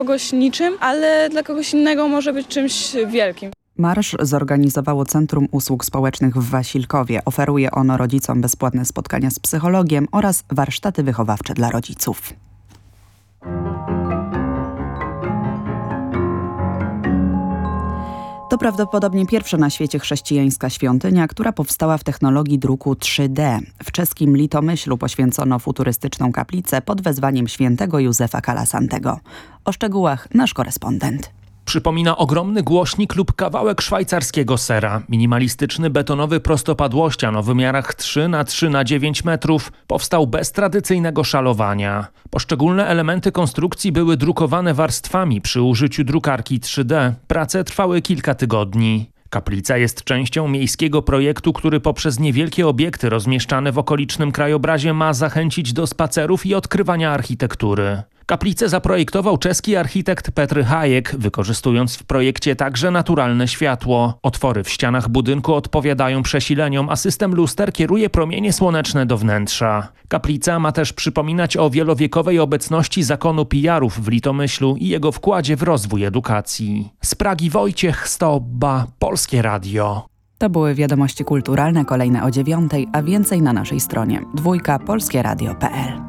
kogoś niczym, ale dla kogoś innego może być czymś wielkim. Marsz zorganizowało Centrum Usług Społecznych w Wasilkowie. Oferuje ono rodzicom bezpłatne spotkania z psychologiem oraz warsztaty wychowawcze dla rodziców. To prawdopodobnie pierwsza na świecie chrześcijańska świątynia, która powstała w technologii druku 3D. W czeskim Litomyślu poświęcono futurystyczną kaplicę pod wezwaniem świętego Józefa Kalasantego. O szczegółach nasz korespondent. Przypomina ogromny głośnik lub kawałek szwajcarskiego sera. Minimalistyczny betonowy prostopadłościan o wymiarach 3x3x9 metrów powstał bez tradycyjnego szalowania. Poszczególne elementy konstrukcji były drukowane warstwami przy użyciu drukarki 3D. Prace trwały kilka tygodni. Kaplica jest częścią miejskiego projektu, który poprzez niewielkie obiekty rozmieszczane w okolicznym krajobrazie ma zachęcić do spacerów i odkrywania architektury. Kaplicę zaprojektował czeski architekt Petr Hajek, wykorzystując w projekcie także naturalne światło. Otwory w ścianach budynku odpowiadają przesileniom, a system luster kieruje promienie słoneczne do wnętrza. Kaplica ma też przypominać o wielowiekowej obecności zakonu Pijarów w Litomyślu i jego wkładzie w rozwój edukacji. Z Pragi Wojciech Stobba, Polskie Radio. To były wiadomości kulturalne, kolejne o 9:00, a więcej na naszej stronie polskieradio.pl.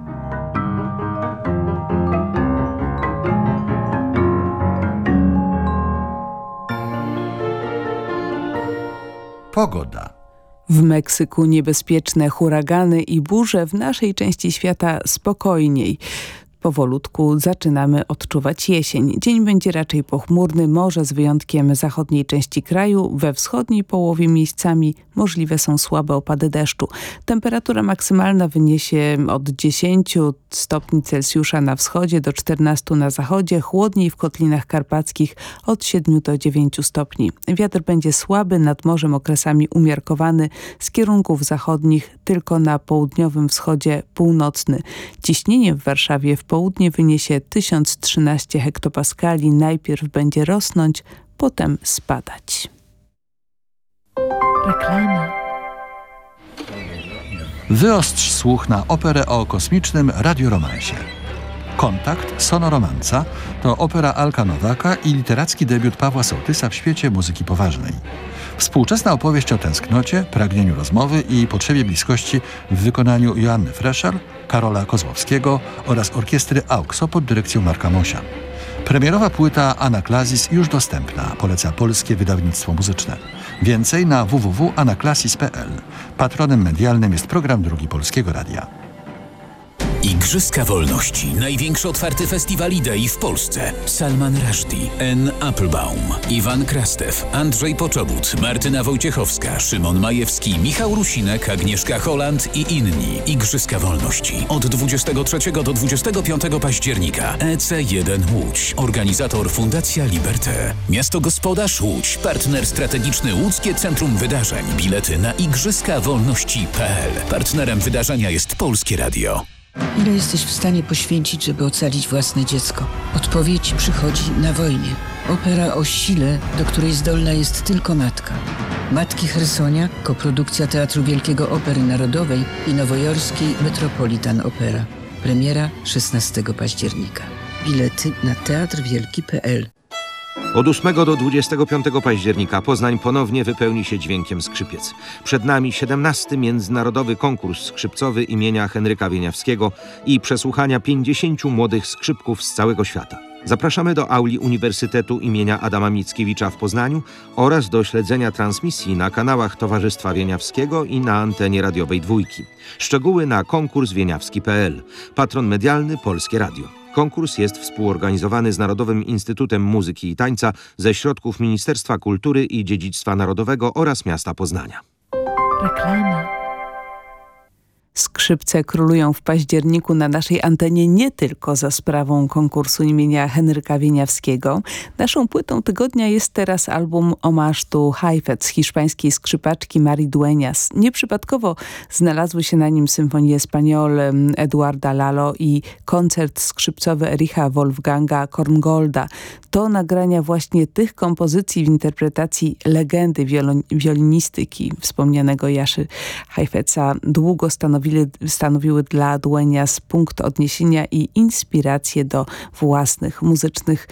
Pogoda. W Meksyku niebezpieczne huragany i burze, w naszej części świata spokojniej. Powolutku zaczynamy odczuwać jesień. Dzień będzie raczej pochmurny, może z wyjątkiem zachodniej części kraju. We wschodniej połowie miejscami możliwe są słabe opady deszczu. Temperatura maksymalna wyniesie od 10 stopni Celsjusza na wschodzie do 14 na zachodzie, chłodniej w kotlinach karpackich od 7 do 9 stopni. Wiatr będzie słaby, nad morzem okresami umiarkowany, z kierunków zachodnich tylko na południowym wschodzie północny. Ciśnienie w Warszawie w południe wyniesie 1013 hektopaskali. Najpierw będzie rosnąć, potem spadać. Reklama. Wyostrz słuch na operę o kosmicznym radioromansie. Kontakt Sonoromanca to opera Alka Nowaka i literacki debiut Pawła Sołtysa w świecie muzyki poważnej. Współczesna opowieść o tęsknocie, pragnieniu rozmowy i potrzebie bliskości w wykonaniu Joanny Frescher, Karola Kozłowskiego oraz orkiestry AUXO pod dyrekcją Marka Mosia. Premierowa płyta Anaklazis już dostępna, poleca Polskie Wydawnictwo Muzyczne. Więcej na www.anaklasis.pl. Patronem medialnym jest program Drugi Polskiego Radia. Igrzyska Wolności. Największy otwarty festiwal idei w Polsce. Salman Rushdie, Anne Applebaum, Iwan Krastew, Andrzej Poczobut, Martyna Wojciechowska, Szymon Majewski, Michał Rusinek, Agnieszka Holland i inni. Igrzyska Wolności. Od 23 do 25 października. EC1 Łódź. Organizator Fundacja Liberté. Miasto Gospodarz Łódź. Partner strategiczny Łódzkie Centrum Wydarzeń. Bilety na igrzyskawolności.pl. Partnerem wydarzenia jest Polskie Radio. Ile jesteś w stanie poświęcić, żeby ocalić własne dziecko? Odpowiedź przychodzi na wojnie. Opera o sile, do której zdolna jest tylko matka. Matki Chersonia, koprodukcja Teatru Wielkiego Opery Narodowej i nowojorskiej Metropolitan Opera. Premiera 16 października. Bilety na teatrwielki.pl. Od 8 do 25 października Poznań ponownie wypełni się dźwiękiem skrzypiec. Przed nami 17. Międzynarodowy Konkurs Skrzypcowy imienia Henryka Wieniawskiego i przesłuchania 50 młodych skrzypków z całego świata. Zapraszamy do auli Uniwersytetu imienia Adama Mickiewicza w Poznaniu oraz do śledzenia transmisji na kanałach Towarzystwa Wieniawskiego i na antenie radiowej Dwójki. Szczegóły na konkurswieniawski.pl. Patron medialny Polskie Radio. Konkurs jest współorganizowany z Narodowym Instytutem Muzyki i Tańca ze środków Ministerstwa Kultury i Dziedzictwa Narodowego oraz miasta Poznania. Reklama. Skrzypce królują w październiku na naszej antenie nie tylko za sprawą konkursu imienia Henryka Wieniawskiego. Naszą płytą tygodnia jest teraz album Hommage to Heifetz hiszpańskiej skrzypaczki Marii Dueñas. Nieprzypadkowo znalazły się na nim Symfonie Español Eduarda Lalo i koncert skrzypcowy Ericha Wolfganga Korngolda. To nagrania właśnie tych kompozycji w interpretacji legendy wiolinistyki wspomnianego Jaszy Heifetza długo stanowiły stanowiły dla Dueñas punkt odniesienia i inspirację do własnych muzycznych